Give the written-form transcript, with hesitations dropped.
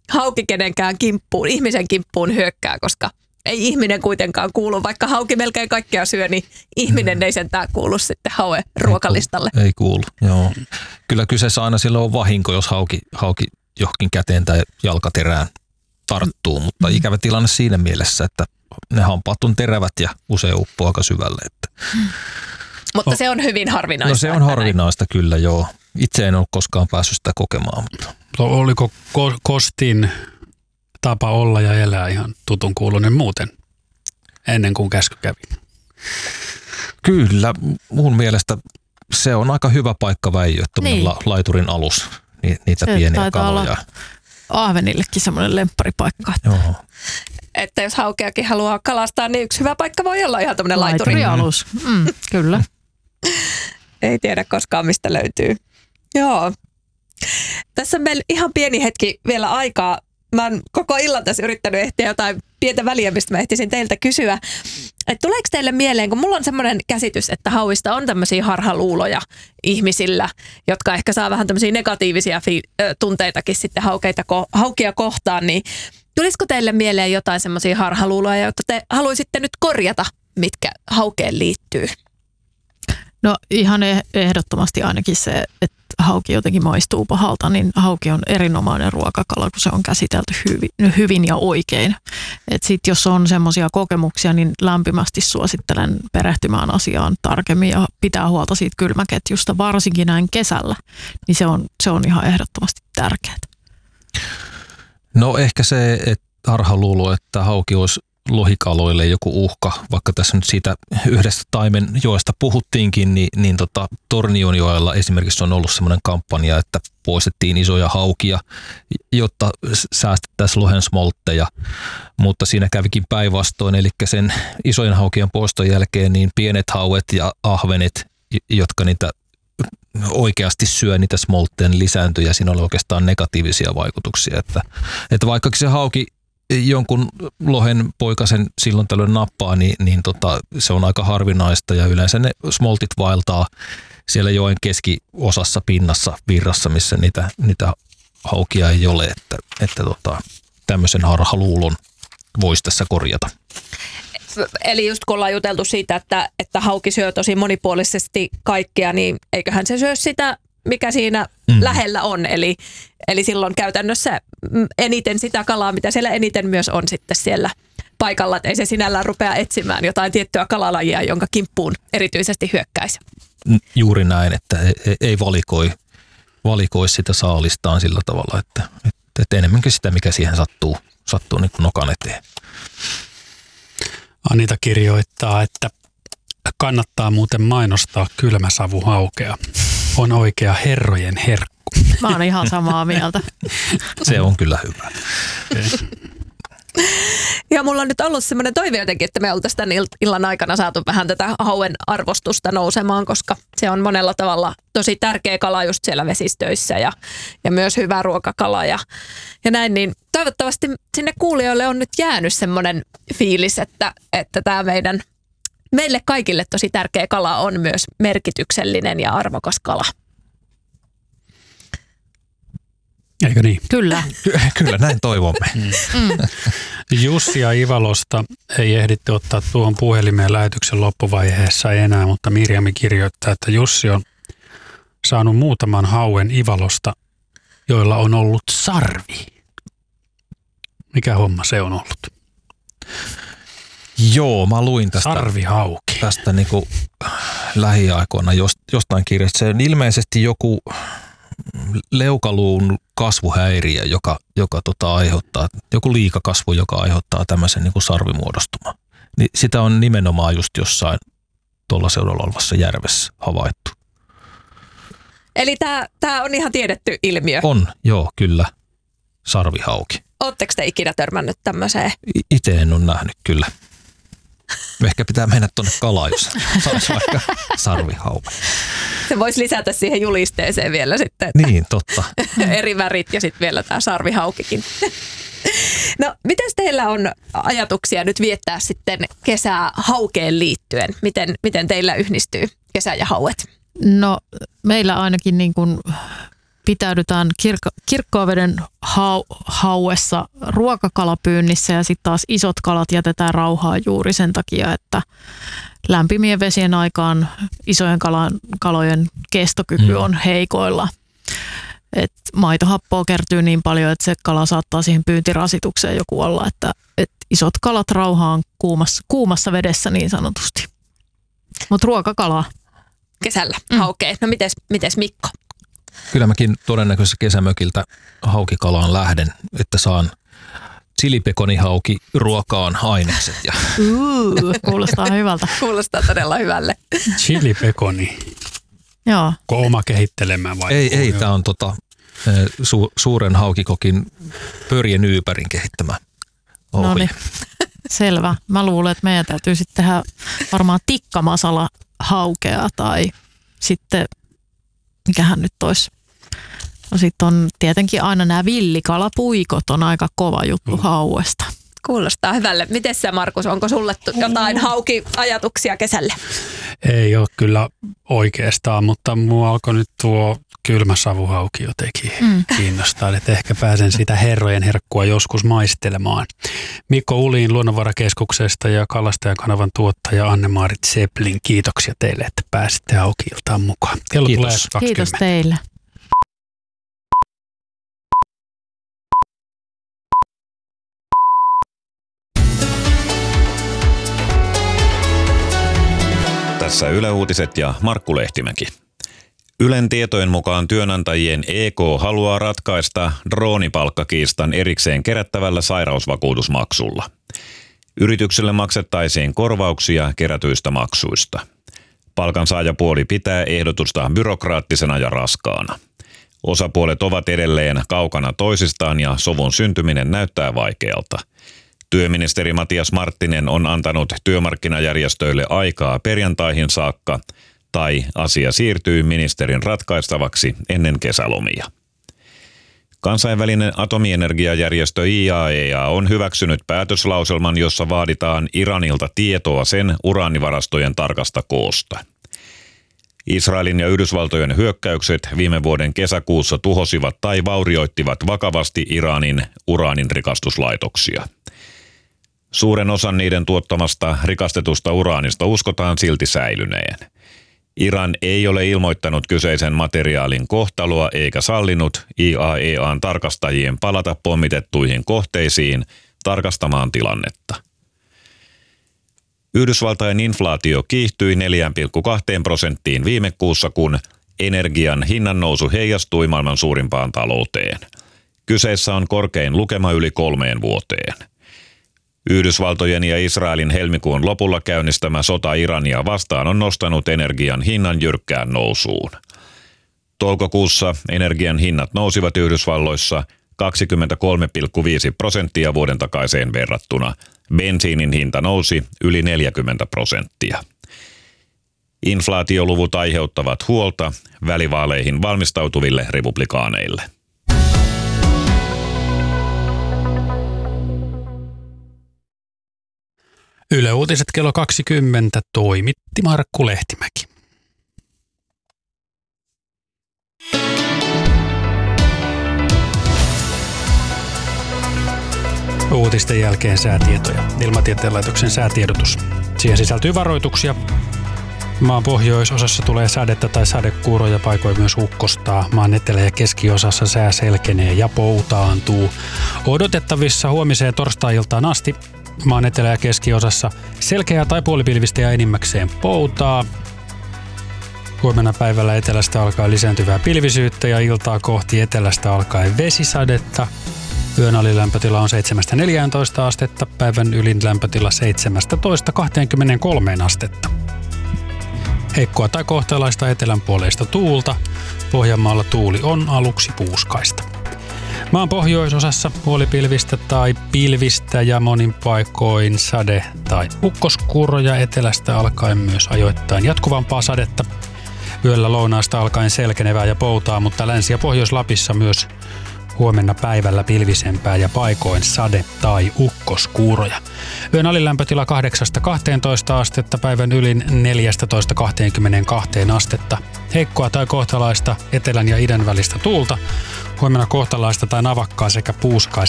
hauki kenenkään kimppuun, ihmisen kimppuun hyökkää, koska ei ihminen kuitenkaan kuulu. Vaikka hauki melkein kaikkea syö, niin ihminen ei sentään kuulu sitten hauen ruokalistalle. Ei kuulu, joo. Kyllä kyseessä aina silloin on vahinko, jos hauki johonkin käteen tai jalkaterään tarttuu, mutta ikävä tilanne siinä mielessä, että ne hampaat on terävät ja usein uppoo aika syvälle. Että. Mutta se on hyvin harvinaista. No se on harvinaista kyllä, joo. Itse en ole koskaan päässyt sitä kokemaan. Mutta. Oliko Kostin tapa olla ja elää ihan tutun kuulunen muuten ennen kuin käsky kävi? Kyllä, mun mielestä se on aika hyvä paikka väijyä, niin. Laiturin alus, niitä se pieniä kaloja. Ahvenillekin semmoinen lempparipaikka. Joo. Että jos haukeakin haluaa kalastaa, niin yksi hyvä paikka voi olla ihan tämmöinen laiturialus. Kyllä. Ei tiedä koskaan, mistä löytyy. Joo. Tässä on meillä ihan pieni hetki vielä aikaa. Mä oon koko illan tässä yrittänyt ehtiä jotain pientä väliä, mistä mä ehtisin teiltä kysyä. Että tuleeko teille mieleen, kun mulla on semmoinen käsitys, että hauista on tämmöisiä harhaluuloja ihmisillä, jotka ehkä saa vähän tämmöisiä negatiivisia tunteitakin sitten haukia kohtaan, niin tulisiko teille mieleen jotain semmoisia harhaluuloja, joita te haluaisitte nyt korjata, mitkä haukeen liittyy? No ihan ehdottomasti ainakin se, että hauki jotenkin maistuu pahalta, niin hauki on erinomainen ruokakala, kun se on käsitelty hyvin ja oikein. Et sit jos on semmoisia kokemuksia, niin lämpimästi suosittelen perehtymään asiaan tarkemmin ja pitää huolta siitä kylmäketjusta, varsinkin näin kesällä, niin se on ihan ehdottomasti tärkeää. No ehkä se, että harhaluulo, että hauki olisi lohikaloille joku uhka, vaikka tässä nyt siitä yhdestä taimenjoesta puhuttiinkin, niin Tornionjoella esimerkiksi on ollut semmoinen kampanja, että poistettiin isoja haukia, jotta säästettäisiin lohen smoltteja, mutta siinä kävikin päinvastoin, eli sen isojen haukien poiston jälkeen niin pienet hauet ja ahvenet, jotka niitä oikeasti syö niitä smoltteja, lisääntyi ja siinä oli oikeastaan negatiivisia vaikutuksia, että vaikka se hauki jonkun lohen poikasen silloin tällöin nappaa, niin se on aika harvinaista ja yleensä ne smoltit vaeltaa siellä joen keskiosassa pinnassa virrassa, missä niitä haukia ei ole, että tämmöisen harhaluulon voisi tässä korjata. Eli just kun ollaan juteltu siitä, että hauki syö tosi monipuolisesti kaikkea, niin eiköhän se syö sitä, mikä siinä lähellä on. Eli silloin käytännössä eniten sitä kalaa, mitä siellä eniten myös on sitten siellä paikalla. Että ei se sinällään rupea etsimään jotain tiettyä kalalajia, jonka kimppuun erityisesti hyökkäisi. Juuri näin, että ei valikoi sitä saalistaan sillä tavalla, että enemmänkin sitä, mikä siihen sattuu niin kuin nokan eteen. Anita kirjoittaa, että kannattaa muuten mainostaa kylmäsavuhaukea. On oikea herrojen herkku. Mä oon ihan samaa mieltä. Se on kyllä hyvä. Ja mulla on nyt ollut semmoinen toive jotenkin, että me oltaisiin tämän illan aikana saatu vähän tätä hauen arvostusta nousemaan, koska se on monella tavalla tosi tärkeä kala just siellä vesistöissä ja myös hyvä ruokakala ja näin. Niin toivottavasti sinne kuulijoille on nyt jäänyt semmoinen fiilis, että tämä meille kaikille tosi tärkeä kala on myös merkityksellinen ja arvokas kala. Eikö niin? Kyllä. Kyllä, näin toivomme. Jussia Ivalosta ei ehditty ottaa tuohon puhelimeen lähetyksen loppuvaiheessa enää, mutta Mirjami kirjoittaa, että Jussi on saanut muutaman hauen Ivalosta, joilla on ollut sarvi. Mikä homma se on ollut? Joo, mä luin tästä niin kuin lähiaikoina jostain kirjasta. Se on ilmeisesti joku leukaluun kasvuhäiriö, joka aiheuttaa, joku liikakasvu, joka aiheuttaa tämmöisen niin kuin sarvimuodostuman. Niin sitä on nimenomaan just jossain tuolla seudulla olevassa järvessä havaittu. Eli tämä on ihan tiedetty ilmiö? On, joo, kyllä. Sarvihauki. Oletteko te ikinä törmännyt tämmöiseen? Itse en ole nähnyt kyllä. Ehkä pitää mennä tuonne kalaan, jos saisi vaikka sarvihauki. Se voisi lisätä siihen julisteeseen vielä sitten. Niin, totta. Eri värit ja sitten vielä tämä sarvihaukikin. No, miten teillä on ajatuksia nyt viettää sitten kesää haukeen liittyen? Miten teillä yhdistyy kesä ja hauet? No, meillä ainakin niin kuin pitäydytään kirkkoaveden hauessa ruokakalapyynnissä ja sitten taas isot kalat jätetään rauhaan juuri sen takia, että lämpimien vesien aikaan isojen kalojen kestokyky on heikoilla. Et maitohappoa kertyy niin paljon, että se kala saattaa siihen pyyntirasitukseen jo kuolla, että isot kalat rauhaan kuumassa vedessä niin sanotusti. Mutta ruokakala. Kesällä haukea. No mites Mikko? Kyllä mäkin todennäköisesti kesämökiltä haukikalaan lähden, että saan chilipekonihauki ruokaan ainekset. Ja. Kuulostaa hyvältä. Kuulostaa todella hyvälle. Chilipekoni. Joo. Onko oma kehittelemään vai? Ei, tämä on suuren haukikokin Börje Nybergin kehittämä ohje. No niin, selvä. Mä luulen, että meidän täytyy sitten tehdä varmaan tikkamasala haukea tai sitten, mikähän nyt olisi. No sitten on tietenkin aina nämä villikalapuikot on aika kova juttu hauesta. Kuulostaa hyvälle. Miten sä, Markus, onko sulle jotain hauki-ajatuksia kesälle? Ei ole kyllä oikeastaan, mutta mua alkoi nyt tuo kylmä savuhauki jotenkin kiinnostaa, että ehkä pääsen sitä herrojen herkkua joskus maistelemaan. Mikko Ulin Luonnonvarakeskuksesta ja Kalastajakanavan tuottaja Anne-Maarit Seplin, kiitoksia teille, että pääsitte Hauki-iltaan mukaan. Kello tulee 20. Kiitos teille. Tässä Yle Uutiset ja Markku Lehtimäki. Ylen tietojen mukaan työnantajien EK haluaa ratkaista droonipalkkakiistan erikseen kerättävällä sairausvakuutusmaksulla. Yritykselle maksettaisiin korvauksia kerätyistä maksuista. Palkansaajapuoli pitää ehdotusta byrokraattisena ja raskaana. Osapuolet ovat edelleen kaukana toisistaan ja sovun syntyminen näyttää vaikealta. Työministeri Matias Marttinen on antanut työmarkkinajärjestöille aikaa perjantaihin saakka, tai asia siirtyy ministerin ratkaistavaksi ennen kesälomia. Kansainvälinen atomienergiajärjestö IAEA on hyväksynyt päätöslauselman, jossa vaaditaan Iranilta tietoa sen uraanivarastojen tarkasta koosta. Israelin ja Yhdysvaltojen hyökkäykset viime vuoden kesäkuussa tuhosivat tai vaurioittivat vakavasti Iranin uraaninrikastuslaitoksia. Suuren osan niiden tuottamasta rikastetusta uraanista uskotaan silti säilyneen. Iran ei ole ilmoittanut kyseisen materiaalin kohtaloa eikä sallinut IAEA:n tarkastajien palata pommitettuihin kohteisiin tarkastamaan tilannetta. Yhdysvaltain inflaatio kiihtyi 4,2% viime kuussa, kun energian hinnannousu heijastui maailman suurimpaan talouteen. Kyseessä on korkein lukema yli 3 vuoteen. Yhdysvaltojen ja Israelin helmikuun lopulla käynnistämä sota Irania vastaan on nostanut energian hinnan jyrkkään nousuun. Toukokuussa energian hinnat nousivat Yhdysvalloissa 23,5% vuoden takaiseen verrattuna. Bensiinin hinta nousi yli 40%. Inflaatioluvut aiheuttavat huolta välivaaleihin valmistautuville republikaaneille. Yle Uutiset kello 20 toimitti Markku Lehtimäki. Uutisten jälkeen säätietoja. Ilmatieteen laitoksen säätiedotus. Siihen sisältyy varoituksia. Maan pohjoisosassa tulee sadetta tai sadekuuroja, paikoin myös ukkostaa. Maan etelä- ja keskiosassa sää selkenee ja poutaantuu. Odotettavissa huomiseen torstai-iltaan asti maan etelä- ja keskiosassa selkeää tai puolipilvistä ja enimmäkseen poutaa. Huomenna päivällä etelästä alkaa lisääntyvää pilvisyyttä ja iltaa kohti etelästä alkaen vesisadetta. Yön alilämpötila on 7-14 astetta, päivän ylin lämpötila 17-23 astetta. Heikkoa tai kohtalaista etelänpuoleista tuulta. Pohjanmaalla tuuli on aluksi puuskaista. Maan pohjoisosassa puolipilvistä tai pilvistä ja monin paikoin sade- tai ukkoskuuroja, etelästä alkaen myös ajoittain jatkuvampaa sadetta. Yöllä lounaasta alkaen selkenevää ja poutaa, mutta Länsi- ja Pohjois-Lapissa myös huomenna päivällä pilvisempää ja paikoin sade- tai ukkosta. valkoskuuroja. Yön alilämpötila 8-12 astetta, päivän ylin 14-22 astetta. Heikkoa tai kohtalaista etelän ja idän välistä tuulta. Huomenna kohtalaista tai navakkaa sekä puuskaista